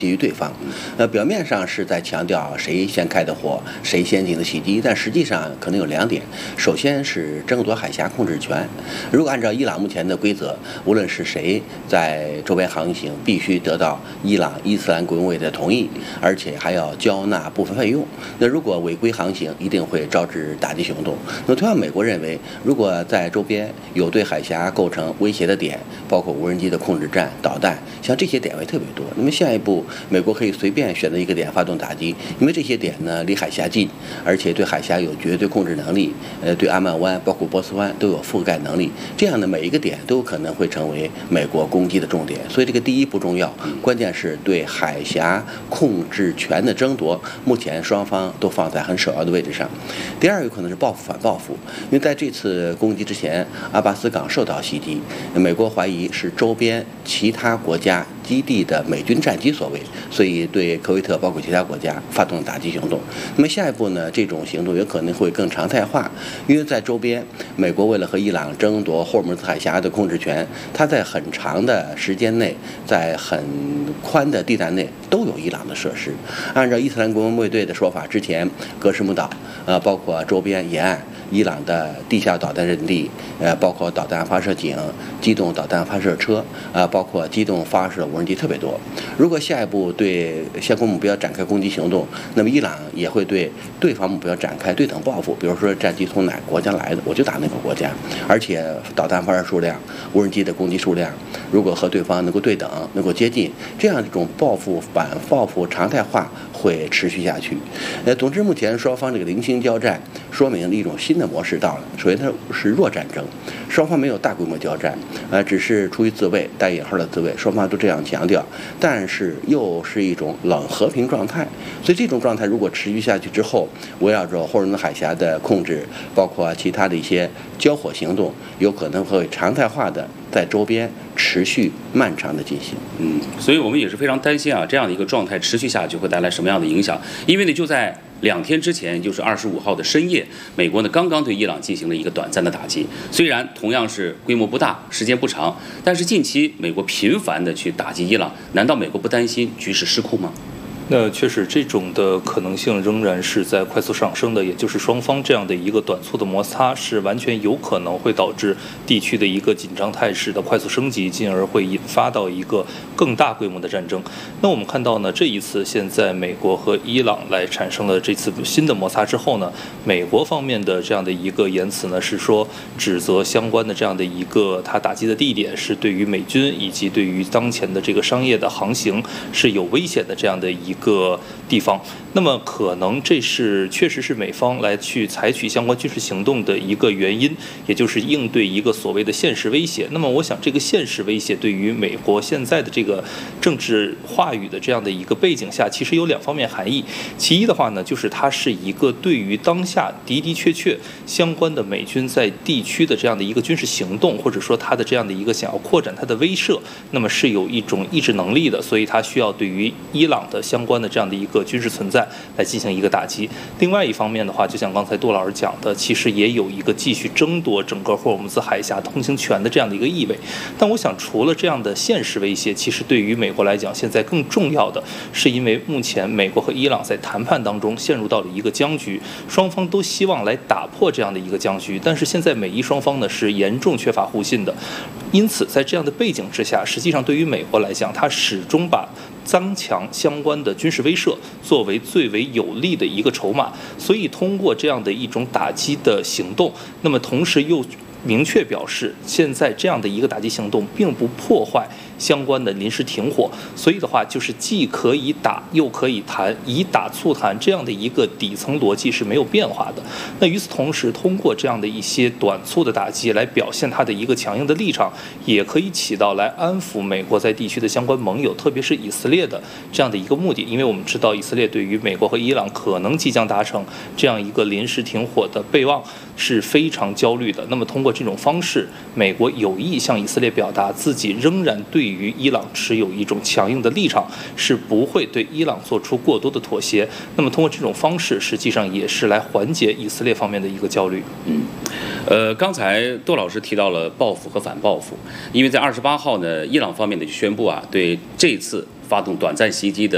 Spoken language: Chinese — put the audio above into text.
基于对方，表面上是在强调谁先开的火，谁先进的袭击，但实际上可能有2点。首先是争夺海峡控制权。如果按照伊朗目前的规则，无论是谁在周边航行，必须得到伊朗伊斯兰国卫的同意，而且还要交纳部分费用。那如果违规航行，一定会招致打击行动。那同样，美国认为，如果在周边有对海峡构成威胁的点，包括无人机的控制站、导弹，像这些点位特别多，那么下一步美国可以随便选择一个点发动打击，因为这些点呢离海峡近，而且对海峡有绝对控制能力，对阿曼湾包括波斯湾都有覆盖能力，这样的每一个点都有可能会成为美国攻击的重点。所以这个第一不重要，关键是对海峡控制权的争夺，目前双方都放在很首要的位置上。第二有可能是报复反报复，因为在这次攻击之前，阿巴斯港受到袭击，美国怀疑是周边其他国家基地的美军战机所为，所以对科威特包括其他国家发动打击行动。那么下一步呢，这种行动有可能会更常态化，因为在周边，美国为了和伊朗争夺霍尔木兹海峡的控制权，它在很长的时间内，在很宽的地带内都有伊朗的设施。按照伊斯兰国卫队的说法，之前格什木岛，包括周边沿岸，伊朗的地下导弹阵地，包括导弹发射井、机动导弹发射车，包括机动发射无人机特别多。如果下一步对相关目标展开攻击行动，那么伊朗也会对对方目标展开对等报复，比如说战机从哪个国家来的，我就打哪个国家。而且导弹发射数量、无人机的攻击数量，如果和对方能够对等、能够接近，这样一种报复反报复常态化会持续下去。总之，目前双方这个零星交战，说明了一种新的模式到了。首先，它是弱战争，双方没有大规模交战，只是出于自卫（带引号的自卫），双方都这样强调，但是又是一种冷和平状态。所以这种状态如果持续下去之后，围绕着霍尔木兹海峡的控制，包括其他的一些交火行动，有可能会常态化的在周边持续漫长的进行。 所以我们也是非常担心这样的一个状态持续下去会带来什么样的影响？因为呢，就在2天之前，就是25号的深夜，美国呢刚刚对伊朗进行了一个短暂的打击。虽然同样是规模不大，时间不长，但是近期美国频繁的去打击伊朗，难道美国不担心局势失控吗？ 那确实，这种的可能性仍然是在快速上升的，也就是双方这样的一个短促的摩擦，是完全有可能会导致地区的一个紧张态势的快速升级，进而会引发到一个更大规模的战争。那我们看到呢，这一次现在美国和伊朗来产生了这次新的摩擦之后呢，美国方面的这样的一个言辞呢，是说指责相关的这样的一个它打击的地点是对于美军以及对于当前的这个商业的航行是有危险的这样的一个地方。那么可能这是确实是美方来去采取相关军事行动的一个原因，也就是应对一个所谓的现实威胁。那么我想这个现实威胁对于美国现在的这个政治话语的这样的一个背景下，其实有2方面含义。其一的话呢，就是它是一个对于当下的确相关的美军在地区的这样的一个军事行动，或者说它的这样的一个想要扩展它的威慑，那么是有一种抑制能力的，所以它需要对于伊朗的相关的这样的一个军事存在来进行一个打击。另外一方面的话，就像刚才杜老师讲的，其实也有一个继续争夺整个霍尔木兹海峡通行权的这样的一个意味。但我想除了这样的现实威胁，其实对于美国来讲，现在更重要的是因为目前美国和伊朗在谈判当中陷入到了一个僵局，双方都希望来打破这样的一个僵局，但是现在美伊双方呢是严重缺乏互信的。因此在这样的背景之下，实际上对于美国来讲，它始终把增强相关的军事威慑作为最为有利的一个筹码，所以通过这样的一种打击的行动，那么同时又明确表示，现在这样的一个打击行动并不破坏相关的临时停火，所以的话就是既可以打又可以谈，以打促谈这样的一个底层逻辑是没有变化的。那与此同时，通过这样的一些短促的打击来表现它的一个强硬的立场，也可以起到来安抚美国在地区的相关盟友，特别是以色列的这样的一个目的。因为我们知道以色列对于美国和伊朗可能即将达成这样一个临时停火的备忘是非常焦虑的。那么通过这种方式，美国有意向以色列表达自己仍然对于伊朗持有一种强硬的立场，是不会对伊朗做出过多的妥协。那么通过这种方式，实际上也是来缓解以色列方面的一个焦虑。 刚才杜老师提到了报复和反报复，因为在28号呢，伊朗方面呢就宣布对这次发动短暂袭击的